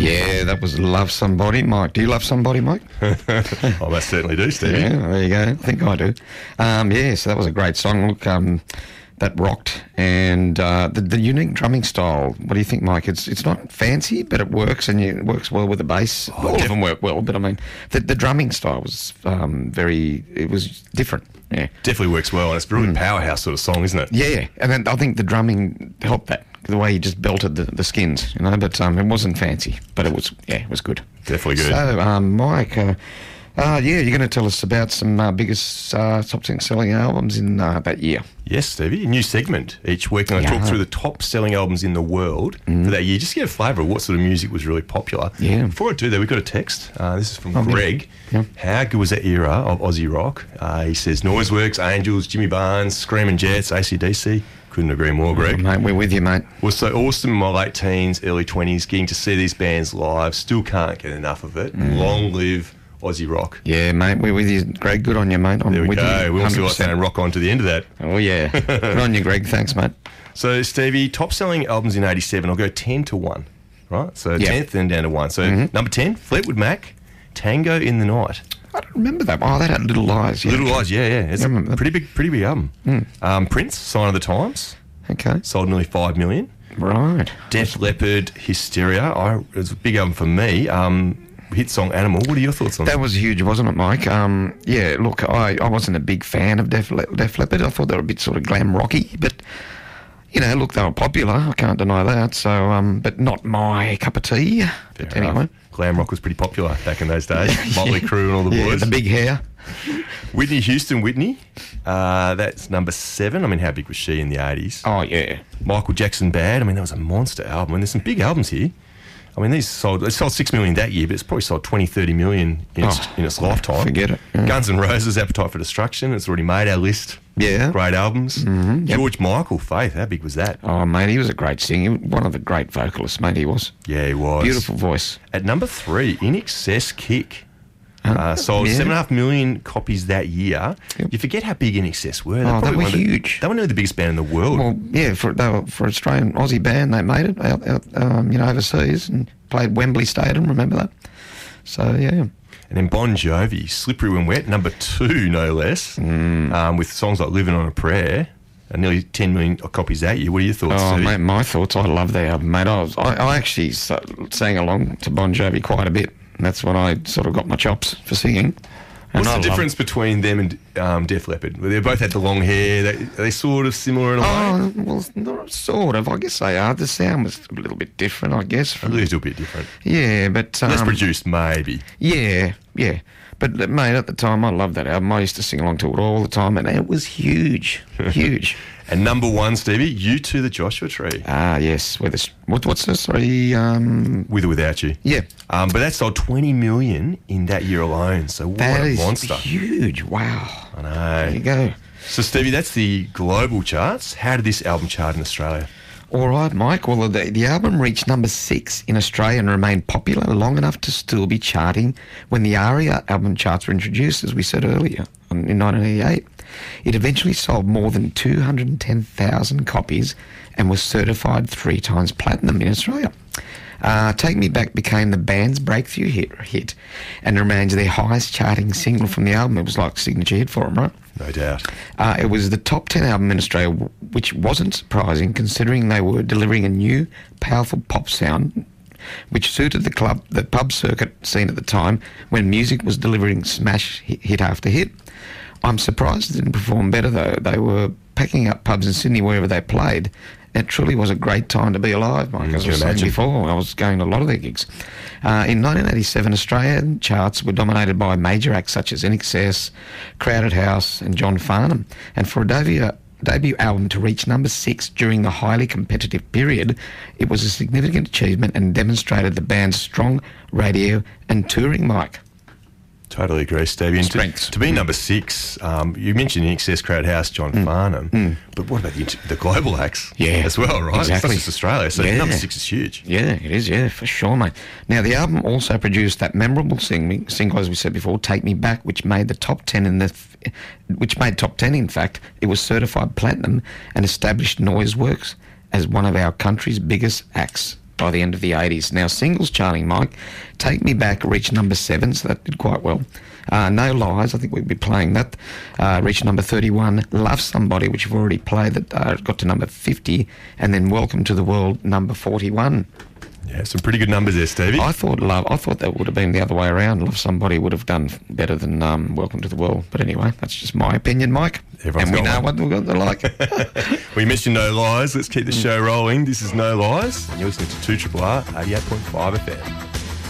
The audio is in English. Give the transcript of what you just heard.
Yeah, that was Love Somebody, Mike. Do you love somebody, Mike? I most certainly do, Stevie. Yeah, there you go. I think I do. So that was a great song. Look, that rocked. And the unique drumming style, what do you think, Mike? It's not fancy, but it works, and it works well with the bass. All of them work well, but I mean, the drumming style was it was different. Yeah, Definitely works well, and it's a really powerhouse sort of song, isn't it? Yeah, and then I think the drumming helped that, the way he just belted the skins, you know. But it wasn't fancy, but it was good. Definitely good. So, Mike, you're going to tell us about some biggest top 10 selling albums in that year. Yes, Stevie. A new segment each week, and I talk through the top selling albums in the world for that year, just to get a flavour of what sort of music was really popular. Yeah. Before I do that, we've got a text. This is from Greg. Yeah. How good was that era of Aussie rock? He says Noiseworks, Angels, Jimmy Barnes, Screaming Jets, AC/DC. Couldn't agree more, Greg. Mate, we're with you, mate. Was so awesome in my late teens, early 20s, getting to see these bands live. Still can't get enough of it. Long live Aussie rock. Yeah, mate, we're with you, Greg. Good on you, mate. There we with go. You, we also like saying rock on to the end of that. Oh, yeah. Good on you, Greg. Thanks, mate. So, Stevie, top selling albums in 87. I'll go 10 to 1, right? So, 10th then down to 1. So, number 10, Fleetwood Mac, Tango in the Night. I don't remember that. Oh, that had Little Lies. Yeah. Little Lies, yeah. It's a pretty big album. Prince, Sign of the Times. Okay. Sold nearly 5 million. Right. Def Leppard, Hysteria. It was a big album for me. Hit song Animal. What are your thoughts on that? That was huge, wasn't it, Mike? Look, I wasn't a big fan of Def Leppard. I thought they were a bit sort of glam rocky, but, you know, look, they were popular. I can't deny that. So, but not my cup of tea. But anyway. Glam rock was pretty popular back in those days. Motley Crue and all the boys. The big hair. Whitney Houston, that's number 7. I mean, how big was she in the 80s? Oh, yeah. Michael Jackson, Bad. I mean, that was a monster album. And there's some big albums here. I mean, they sold 6 million that year, but it's probably sold 20, 30 million in its lifetime. Forget it. Yeah. Guns N' Roses, Appetite for Destruction. It's already made our list. Yeah. Great albums. Mm-hmm. Yep. George Michael, Faith. How big was that? Oh, mate, he was a great singer. One of the great vocalists, mate, he was. Yeah, he was. Beautiful voice. At number 3, In Excess, Kick. Sold 7.5 million copies that year. Yep. You forget how big In Excess were. They were huge. They were nearly the biggest band in the world. Well, yeah, for Australian Aussie band, they made it out overseas and played Wembley Stadium. Remember that? So yeah. And then Bon Jovi, Slippery When Wet, number 2, no less, with songs like Living on a Prayer. Nearly 10 million copies that year. What are your thoughts? Oh, mate, my thoughts. I love that album, mate. I actually sang along to Bon Jovi quite a bit. And that's when I sort of got my chops for singing. What's the difference between them and Def Leppard? They both had the long hair. Are they sort of similar in a way? Well, not sort of. I guess they are. The sound was a little bit different, I guess. A little bit different. Yeah, but... less produced, maybe. Yeah. But, mate, at the time, I loved that album. I used to sing along to it all the time, and it was huge. Huge. And number 1, Stevie, U2 the Joshua Tree. Ah, yes. What's this? Sorry. With or Without You. Yeah. But that sold 20 million in that year alone. So what a monster. That is huge. Wow. I know. There you go. So, Stevie, that's the global charts. How did this album chart in Australia? All right, Mike. Well, the album reached number 6 in Australia and remained popular long enough to still be charting when the ARIA album charts were introduced, as we said earlier, in 1988. It eventually sold more than 210,000 copies and was certified 3 times platinum in Australia. Take Me Back became the band's breakthrough hit and remains their highest charting single from the album. It was like a signature hit for them, right? No doubt. It was the top 10 album in Australia, which wasn't surprising considering they were delivering a new, powerful pop sound which suited the pub circuit scene at the time when music was delivering smash hit after hit. I'm surprised it didn't perform better, though. They were packing up pubs in Sydney wherever they played. It truly was a great time to be alive, Mike. As I was saying before, I was going to a lot of their gigs. In 1987, Australian charts were dominated by major acts such as INXS, Crowded House and John Farnham. And for a debut album to reach number 6 during the highly competitive period, it was a significant achievement and demonstrated the band's strong radio and touring, Mike. Totally agree, Stevie. Strengths. To be number 6, you mentioned in Excess, Crowded House, John Farnham, but what about the global acts as well, right? Exactly. It's not just Australia, so number 6 is huge. Yeah, it is, for sure, mate. Now, the album also produced that memorable single, as we said before, Take Me Back, which made the top 10 which made top 10, in fact. It was certified platinum and established Noiseworks as one of our country's biggest acts by the end of the 80s. Now, singles charting, Mike, Take Me Back reached number 7, so that did quite well. No Lies, I think we'd be playing that, reached number 31. Love Somebody, which you've already played, that got to number 50. And then Welcome to the World, number 41. Yeah, some pretty good numbers there, Stevie. I thought that would have been the other way around. Love Somebody would have done better than Welcome to the World. But anyway, that's just my opinion, Mike. Everyone's and we know one. what we're going to like. We mentioned No Lies. Let's keep the show rolling. This is No Lies, and you're listening to 2RRR 88.5 FM.